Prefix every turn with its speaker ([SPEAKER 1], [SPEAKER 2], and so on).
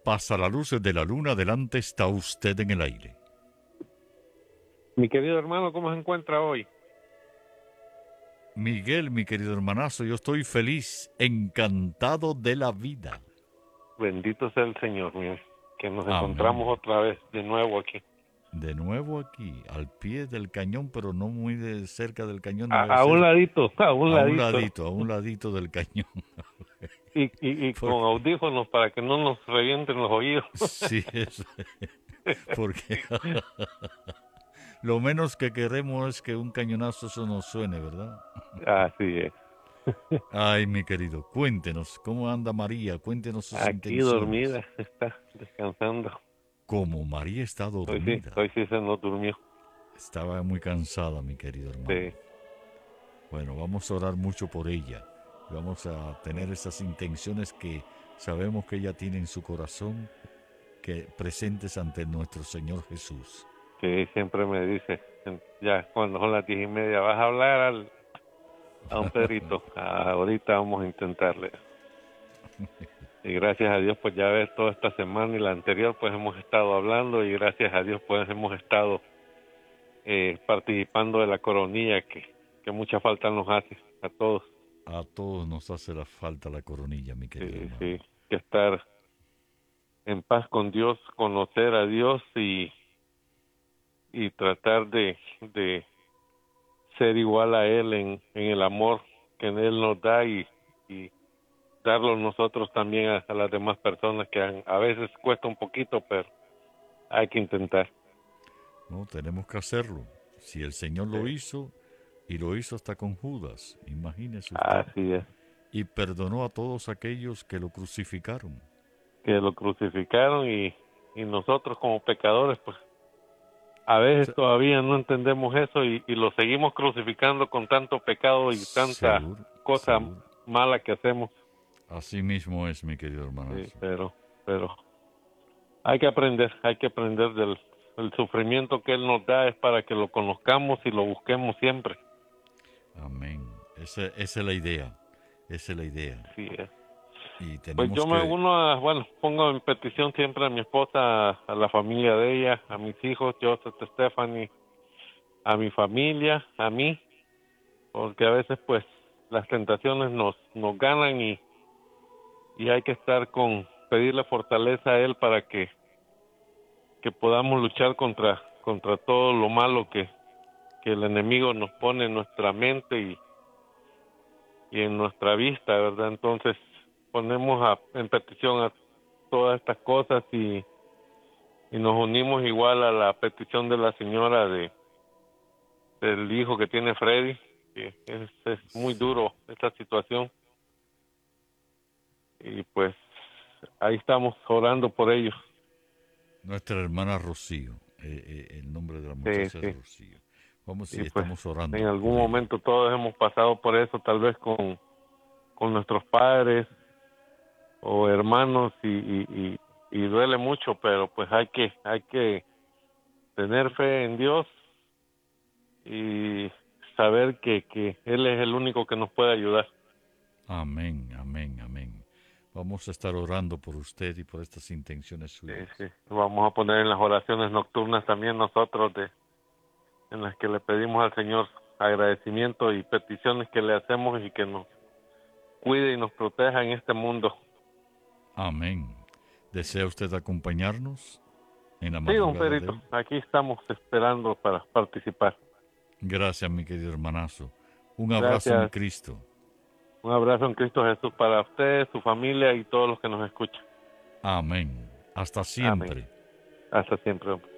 [SPEAKER 1] pasa la luz de la luna, adelante está usted en el aire.
[SPEAKER 2] Mi querido hermano, ¿cómo se encuentra hoy?
[SPEAKER 1] Miguel, mi querido hermanazo, yo estoy feliz, encantado de la vida.
[SPEAKER 2] Bendito sea el Señor, mío, que nos
[SPEAKER 1] Amén.
[SPEAKER 2] encontramos otra vez de nuevo aquí.
[SPEAKER 1] De nuevo aquí, al pie del cañón, pero no muy cerca del cañón,
[SPEAKER 2] A,
[SPEAKER 1] debe
[SPEAKER 2] a un
[SPEAKER 1] ser
[SPEAKER 2] ladito, a un ladito.
[SPEAKER 1] a un ladito del cañón.
[SPEAKER 2] Y con
[SPEAKER 1] Porque,
[SPEAKER 2] audífonos para que no nos revienten los oídos.
[SPEAKER 1] sí, eso, porque lo menos que queremos es que un cañonazo eso nos suene, ¿verdad?
[SPEAKER 2] Así es.
[SPEAKER 1] Ay, mi querido, cuéntenos, ¿cómo anda María? Cuéntenos sus
[SPEAKER 2] Aquí
[SPEAKER 1] intenciones.
[SPEAKER 2] dormida, está descansando.
[SPEAKER 1] Como María está dormida.
[SPEAKER 2] Hoy sí se nos durmió.
[SPEAKER 1] Estaba muy cansada, mi querido hermano.
[SPEAKER 2] Sí.
[SPEAKER 1] Bueno, vamos a orar mucho por ella. Vamos a tener esas intenciones que sabemos que ella tiene en su corazón, que presentes ante nuestro Señor Jesús.
[SPEAKER 2] Sí, siempre me dice, ya cuando son las 10:30, vas a hablar a don Pedrito. Ahorita vamos a intentarle. Y gracias a Dios, pues ya ves, toda esta semana y la anterior, pues hemos estado hablando y gracias a Dios, pues hemos estado participando de la coronilla que mucha falta nos hace a todos.
[SPEAKER 1] A todos nos hace la falta la coronilla, mi querido
[SPEAKER 2] Sí,
[SPEAKER 1] hermano.
[SPEAKER 2] sí, que estar en paz con Dios, conocer a Dios y tratar de ser igual a Él en el amor que Él nos da y darlo nosotros también a las demás personas que a veces cuesta un poquito, pero hay que intentar.
[SPEAKER 1] No, tenemos que hacerlo. Si el Señor
[SPEAKER 2] Sí.
[SPEAKER 1] lo hizo, y lo hizo hasta con Judas, imagínese usted,
[SPEAKER 2] Así es,
[SPEAKER 1] y perdonó a todos aquellos que lo crucificaron.
[SPEAKER 2] que lo crucificaron y nosotros como pecadores, pues a veces todavía no entendemos eso y lo seguimos crucificando con tanto pecado y tanta
[SPEAKER 1] Seguro,
[SPEAKER 2] cosa
[SPEAKER 1] seguro.
[SPEAKER 2] mala que hacemos.
[SPEAKER 1] Así mismo es, mi querido
[SPEAKER 2] Sí,
[SPEAKER 1] hermanazo.
[SPEAKER 2] pero hay que aprender del sufrimiento que Él nos da, es para que lo conozcamos y lo busquemos siempre.
[SPEAKER 1] Amén. Esa es la idea. Esa es la idea.
[SPEAKER 2] Sí,
[SPEAKER 1] Y
[SPEAKER 2] pues
[SPEAKER 1] tenemos
[SPEAKER 2] yo me
[SPEAKER 1] que...
[SPEAKER 2] uno bueno, pongo en petición siempre a mi esposa, a la familia de ella, a mis hijos, Joseph, Stephanie, a mi familia, a mí, porque a veces pues las tentaciones nos ganan y hay que estar pedirle fortaleza a Él para que podamos luchar contra todo lo malo que el enemigo nos pone en nuestra mente y en nuestra vista, ¿verdad? Entonces ponemos en petición a todas estas cosas y nos unimos igual a la petición de la señora del hijo que tiene Freddy, que es muy
[SPEAKER 1] Sí.
[SPEAKER 2] duro esta situación y pues ahí estamos orando por ellos.
[SPEAKER 1] Nuestra hermana Rocío. El nombre de la
[SPEAKER 2] Sí,
[SPEAKER 1] muchacha es
[SPEAKER 2] sí.
[SPEAKER 1] Rocío. Vamos y
[SPEAKER 2] Y pues
[SPEAKER 1] estamos
[SPEAKER 2] en
[SPEAKER 1] orando
[SPEAKER 2] algún
[SPEAKER 1] por ella.
[SPEAKER 2] momento todos hemos pasado por eso, tal vez con nuestros padres o hermanos y duele mucho, pero pues hay que tener fe en Dios y saber que Él es el único que nos puede ayudar.
[SPEAKER 1] Amén, amén, amén. Vamos a estar orando por usted y por estas intenciones
[SPEAKER 2] Sí,
[SPEAKER 1] suyas.
[SPEAKER 2] sí. Vamos a poner en las oraciones nocturnas también nosotros en las que le pedimos al Señor agradecimiento y peticiones que le hacemos y que nos cuide y nos proteja en este mundo.
[SPEAKER 1] Amén. ¿Desea usted acompañarnos en la
[SPEAKER 2] Sí, don
[SPEAKER 1] madrugada de
[SPEAKER 2] Pedrito,
[SPEAKER 1] hoy?
[SPEAKER 2] aquí estamos esperando para participar.
[SPEAKER 1] Gracias, mi querido hermanazo. Un abrazo en
[SPEAKER 2] Gracias.
[SPEAKER 1] Cristo.
[SPEAKER 2] Un abrazo en Cristo Jesús para usted, su familia y todos los que nos escuchan.
[SPEAKER 1] Amén. Hasta
[SPEAKER 2] Amén.
[SPEAKER 1] siempre.
[SPEAKER 2] Hasta siempre.